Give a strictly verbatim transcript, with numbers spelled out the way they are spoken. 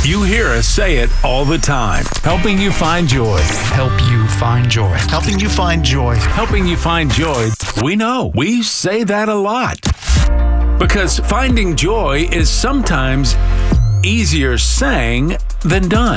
You hear us say it all the time. Helping you find joy. Help you find joy. Helping you find joy. Helping you find joy. We know. We say that a lot. Because finding joy is sometimes easier saying than done.